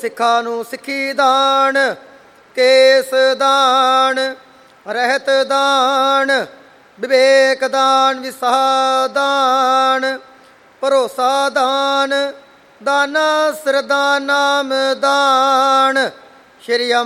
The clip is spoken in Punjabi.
ਸਿੱਖਾਂ ਨੂੰ ਸਿੱਖੀ ਦਾਨ, ਕੇਸ ਦਾਨ, ਰਹਿਤ ਦਾਨ, ਵਿਵੇਕ ਦਾਨ, ਵਿਸਾਹ ਦਾਨ, ਭਰੋਸਾ ਦਾਨ, ਦਾਨਾ ਸਰਦਾ ਨਾਮ ਦਾਨ। ਸ਼੍ਰੀ